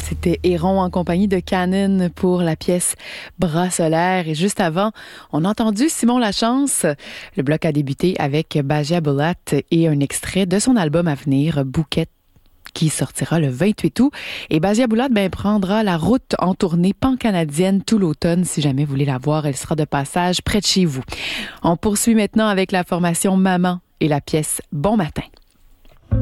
C'était Héron en compagnie de Canon pour la pièce Bras solaire. Et juste avant, on a entendu Simon Lachance. Le bloc a débuté avec Basia Bulat et un extrait de son album à venir, Bouquet, qui sortira le 28 août. Et Basia Bulat prendra la route en tournée pan-canadienne tout l'automne. Si jamais vous voulez la voir, elle sera de passage près de chez vous. On poursuit maintenant avec la formation Maman et la pièce Bon matin.